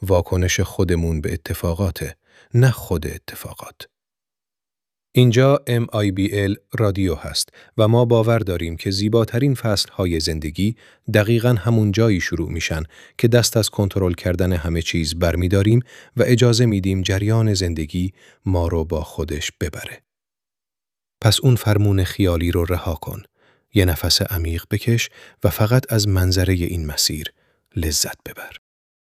واکنش خودمون به اتفاقاته، نه خود اتفاقات. اینجا MIBL رادیو هست و ما باور داریم که زیباترین فصل‌های زندگی دقیقاً همون جایی شروع میشن که دست از کنترل کردن همه چیز برمی‌داریم و اجازه میدیم جریان زندگی ما رو با خودش ببره. پس اون فرمون خیالی رو رها کن. یه نفس عمیق بکش و فقط از منظره این مسیر لذت ببر.